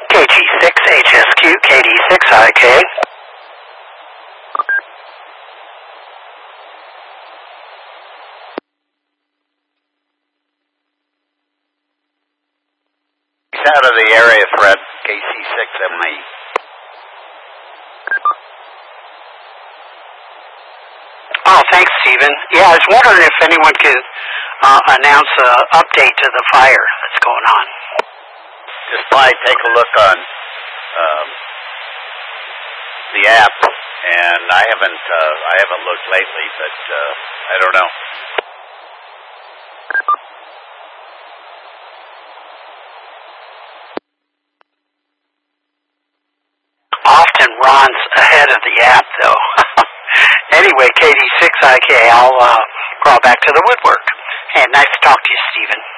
KG6HSQ, KD6IK. He's out of the area, Fred. KC6ME. Oh, thanks, Stephen. Yeah, I was wondering if anyone could announce an update to the fire that's going on. Just take a look on the app, and I haven't looked lately, but I don't know. Often Ron's ahead of the app, though. Anyway, KD6IK, I'll crawl back to the woodwork. And nice to talk to you, Stephen.